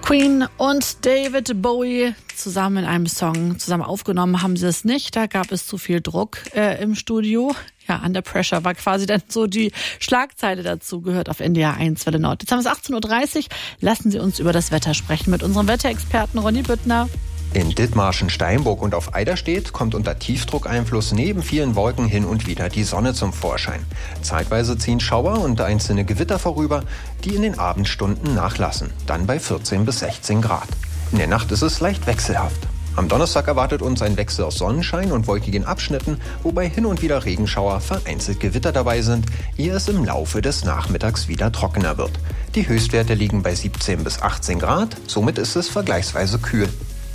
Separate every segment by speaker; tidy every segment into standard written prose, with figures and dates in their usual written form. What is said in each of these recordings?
Speaker 1: Queen und David Bowie zusammen in einem Song. Zusammen aufgenommen haben sie es nicht. Da gab es zu viel Druck im Studio. Ja, Under Pressure war quasi dann so die Schlagzeile dazu, gehört auf NDR 1 Welle Nord. Jetzt haben wir es 18.30 Uhr. Lassen Sie uns über das Wetter sprechen mit unserem Wetterexperten Ronny Büttner.
Speaker 2: In Dithmarschen, Steinburg und auf Eiderstedt kommt unter Tiefdruckeinfluss neben vielen Wolken hin und wieder die Sonne zum Vorschein. Zeitweise ziehen Schauer und einzelne Gewitter vorüber, die in den Abendstunden nachlassen, dann bei 14 bis 16 Grad. In der Nacht ist es leicht wechselhaft. Am Donnerstag erwartet uns ein Wechsel aus Sonnenschein und wolkigen Abschnitten, wobei hin und wieder Regenschauer, vereinzelt Gewitter dabei sind, ehe es im Laufe des Nachmittags wieder trockener wird. Die Höchstwerte liegen bei 17 bis 18 Grad, somit ist es vergleichsweise kühl.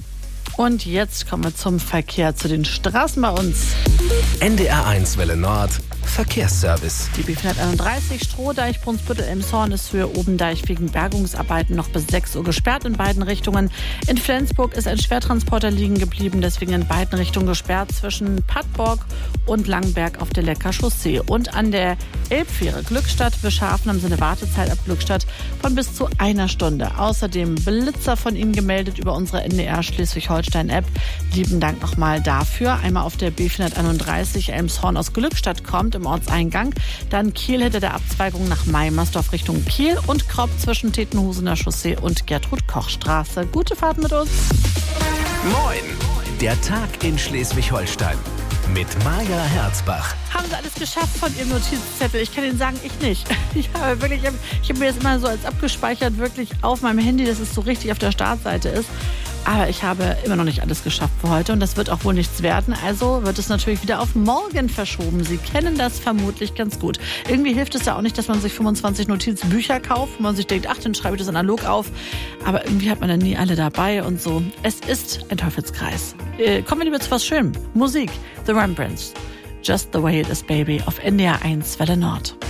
Speaker 1: Und jetzt kommen wir zum Verkehr, zu den Straßen bei uns.
Speaker 3: NDR 1 Welle Nord, Verkehrsservice.
Speaker 1: Die B431 Strohdeich, Brunsbüttel, Elmshorn ist für Obendeich wegen Bergungsarbeiten noch bis 6 Uhr gesperrt in beiden Richtungen. In Flensburg ist ein Schwertransporter liegen geblieben, deswegen in beiden Richtungen gesperrt zwischen Pattborg und Langberg auf der Lecker Chaussee. Und an der Elbfähre Glückstadt-Bescharfen haben sie eine Wartezeit ab Glückstadt von bis zu 1 Stunde. Außerdem Blitzer von Ihnen gemeldet über unsere NDR Schleswig-Holstein-App. Lieben Dank nochmal dafür. Einmal auf der B431 Elmshorn aus Glückstadt kommt im Ortseingang. Dann Kiel hinter der Abzweigung nach Maimersdorf Richtung Kiel und Kropp zwischen Tetenhusener Chaussee und Gertrud-Koch-Straße. Gute Fahrt mit uns.
Speaker 3: Moin, der Tag in Schleswig-Holstein mit Maja Herzbach.
Speaker 1: Haben Sie alles geschafft von Ihrem Notizzettel? Ich kann Ihnen sagen, ich nicht. Ich habe mir das immer so als abgespeichert, wirklich auf meinem Handy, dass es so richtig auf der Startseite ist. Aber ich habe immer noch nicht alles geschafft für heute und das wird auch wohl nichts werden. Also wird es natürlich wieder auf morgen verschoben. Sie kennen das vermutlich ganz gut. Irgendwie hilft es ja auch nicht, dass man sich 25 Notizbücher kauft, wo man sich denkt, ach, dann schreibe ich das analog auf. Aber irgendwie hat man dann nie alle dabei und so. Es ist ein Teufelskreis. Kommen wir lieber zu was Schönem. Musik. The Rembrandts. Just the way it is, baby. Auf NDR 1 Welle Nord.